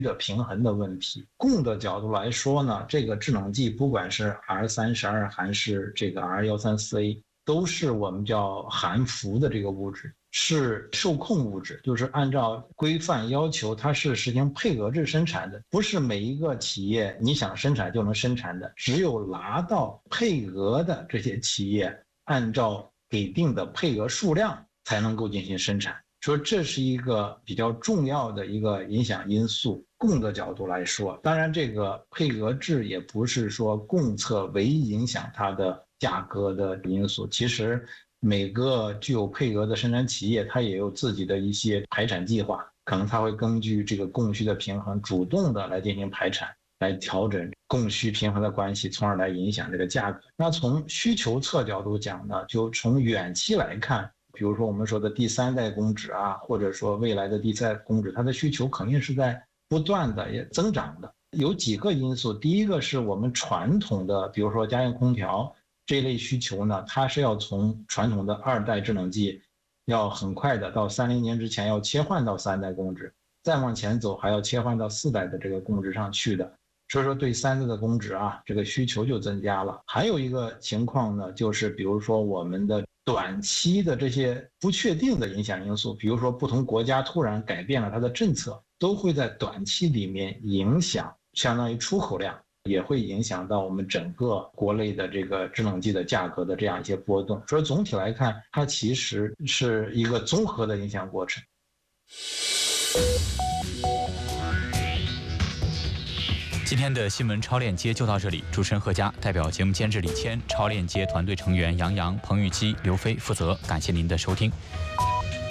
的平衡的问题。供的角度来说呢，这个制冷剂不管是 R32还是这个 R134A， 都是我们叫含氟的这个物质，是受控物质，就是按照规范要求，它是实行配额制生产的，不是每一个企业你想生产就能生产的，只有拿到配额的这些企业，按照给定的配额数量才能够进行生产。说这是一个比较重要的一个影响因素。供的角度来说，当然这个配额制也不是说供侧唯一影响它的价格的因素，其实每个具有配额的生产企业，它也有自己的一些排产计划，可能它会根据这个供需的平衡，主动的来进行排产，来调整供需平衡的关系，从而来影响这个价格。那从需求侧角度讲呢，就从远期来看，比如说我们说的第三代工纸啊，或者说未来的第四代工纸，它的需求肯定是在不断的也增长的。有几个因素，第一个是我们传统的，比如说家用空调这一类需求呢，它是要从传统的2代制冷剂，要很快的到30年之前要切换到3代工纸，再往前走还要切换到4代的这个工纸上去的。所以说对3代的工纸啊，这个需求就增加了。还有一个情况呢，就是比如说我们的短期的这些不确定的影响因素，比如说不同国家突然改变了它的政策，都会在短期里面影响相当于出口量，也会影响到我们整个国内的这个制冷剂的价格的这样一些波动。所以总体来看，它其实是一个综合的影响过程。 今天的新闻超链接就到这里，主持人贺佳代表节目监制李谦、超链接团队成员杨洋、彭玉基、刘飞负责，感谢您的收听。